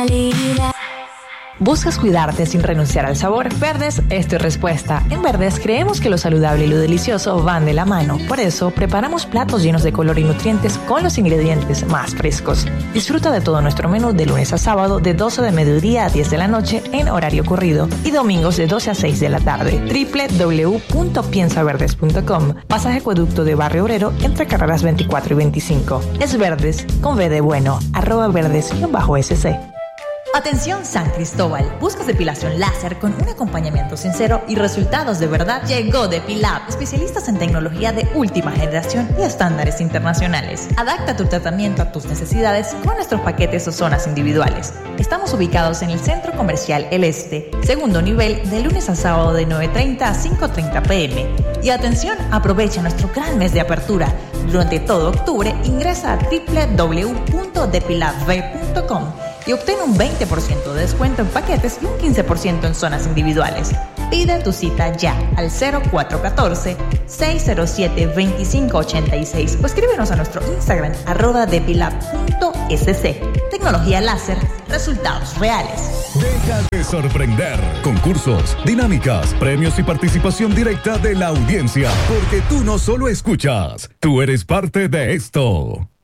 ¿Buscas cuidarte sin renunciar al sabor? Verdes es tu respuesta. En Verdes creemos que lo saludable y lo delicioso van de la mano. Por eso preparamos platos llenos de color y nutrientes con los ingredientes más frescos. Disfruta de todo nuestro menú de lunes a sábado de 12 de mediodía a 10 de la noche en horario corrido y domingos de 12 a 6 de la tarde. www.piensaverdes.com. Pasaje Acueducto de Barrio Obrero entre carreras 24 y 25. Es Verdes con V de bueno. @verdes_sc. Atención San Cristóbal, ¿buscas depilación láser con un acompañamiento sincero y resultados de verdad? Llegó Depilab, especialistas en tecnología de última generación y estándares internacionales. Adapta tu tratamiento a tus necesidades con nuestros paquetes o zonas individuales. Estamos ubicados en el Centro Comercial El Este, segundo nivel, de lunes a sábado de 9:30 a 5:30 p.m. Y atención, aprovecha nuestro gran mes de apertura. Durante todo octubre, ingresa a www.depilabv.com y obtén un 20% de descuento en paquetes y un 15% en zonas individuales. Pide tu cita ya al 0414-607-2586 o escríbenos a nuestro Instagram @depilab.sc. Tecnología láser, resultados reales. Deja de sorprender. Concursos, dinámicas, premios y participación directa de la audiencia. Porque tú no solo escuchas, tú eres parte de esto.